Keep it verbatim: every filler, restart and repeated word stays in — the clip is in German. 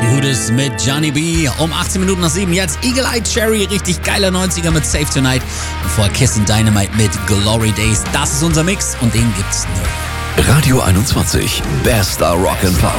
Hoodies mit Johnny B. Um achtzehn Minuten nach sieben. Jetzt Eagle Eye Cherry, richtig geiler neunziger mit Save Tonight. Bevor Kiss and Dynamite mit Glory Days. Das ist unser Mix und den gibt's neu. Radio einundzwanzig, bester Rock'n'Pop.